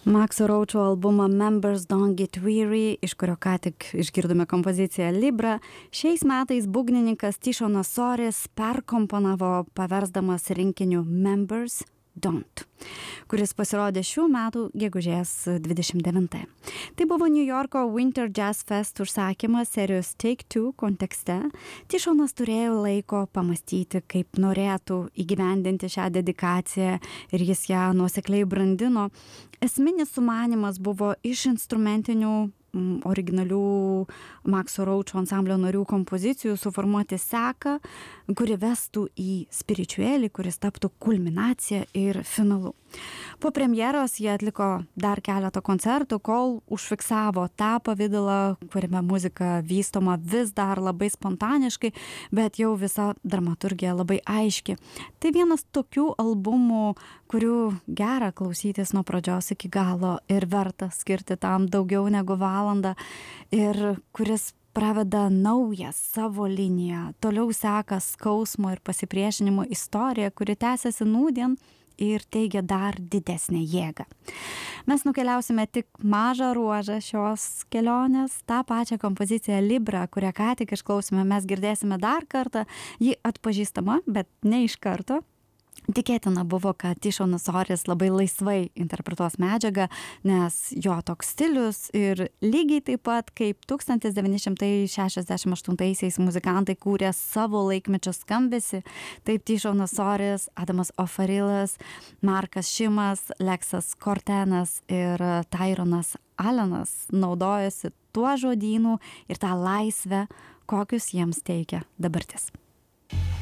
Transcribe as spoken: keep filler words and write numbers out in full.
Maxo Roacho albumą Members Don't Get Weary, iš kurio ką tik išgirdome kompoziciją Libra, šiais metais būgnininkas Tishonas Soris perkomponavo paversdamas rinkiniu Members Don't, kuris pasirodė šių metų gegužės dvidešimt devintąją. Tai buvo New Yorko Winter Jazz Fest užsakymas serijos Take Two kontekste. Tishonas turėjo laiko pamastyti, kaip norėtų įgyvendinti šią dedikaciją ir jis ją nuosekliai brandino. Esminis sumanymas buvo iš instrumentinių originalių Maxo Roacho ansamblio narių kompozicijų suformuoti seką, kuri vestų į spirituelį, kuris taptų kulminacija ir finalu. Po premjeros jie atliko dar keletą koncertų, kol užfiksavo tą pavidalą, kuriame muzika vystoma vis dar labai spontaniškai, bet jau visa dramaturgija labai aiški. Tai vienas tokių albumų, kurių gera klausytis nuo pradžios iki galo ir verta skirti tam daugiau negu valandą ir kuris praveda naują savo liniją. Toliau seka skausmo ir pasipriešinimo istorija, kuri tęsiasi nūdien ir teigia dar didesnę jėgą. Mes nukeliausime tik mažą ruožą šios kelionės, tą pačią kompoziciją Libra, kurią ką tik išklausime, mes girdėsime dar kartą, ji atpažįstama, bet ne iš karto. Tikėtina buvo, kad Tishonas Soris labai laisvai interpretuos medžiagą, nes jo toks stilius ir lygiai taip pat kaip tūkstantis devyni šimtai šešiasdešimt aštuntaisiais muzikantai kūrė savo laikmečio skambesį, taip Tishonas Soris, Adamas O'Farrillas, Markas Šimas, Leksas Kortenas ir Tyronas Allenas naudojasi tuo žodynu ir tą laisvę, kokius jiems teikia dabartis.